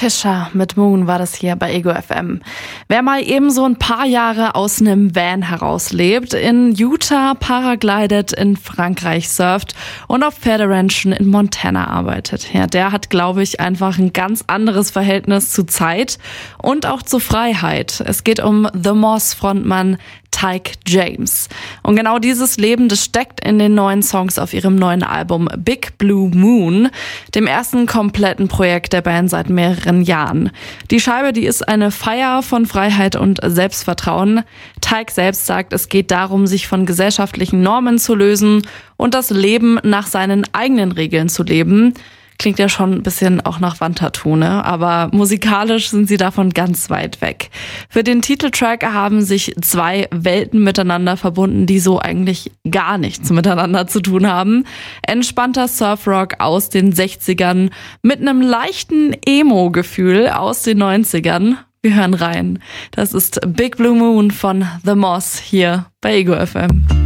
Kesha mit Moon war das hier bei Ego FM. Wer mal eben so ein paar Jahre aus einem Van herauslebt, in Utah paraglidet, in Frankreich surft und auf Pferderanchen in Montana arbeitet, ja, der hat, glaube ich, einfach ein ganz anderes Verhältnis zu Zeit und auch zur Freiheit. Es geht um The Moss-Frontmann Tyke James. Und genau dieses Leben, das steckt in den neuen Songs auf ihrem neuen Album Big Blue Moon, dem ersten kompletten Projekt der Band seit mehreren Jahren. Die Scheibe, die ist eine Feier von Freiheit und Selbstvertrauen. Tyke selbst sagt, es geht darum, sich von gesellschaftlichen Normen zu lösen und das Leben nach seinen eigenen Regeln zu leben. Klingt ja schon ein bisschen auch nach Wandtattoo, ne? Aber musikalisch sind sie davon ganz weit weg. Für den Titeltrack haben sich zwei Welten miteinander verbunden, die so eigentlich gar nichts miteinander zu tun haben. Entspannter Surfrock aus den 60ern mit einem leichten Emo-Gefühl aus den 90ern. Wir hören rein. Das ist Big Blue Moon von The Moss hier bei Ego FM.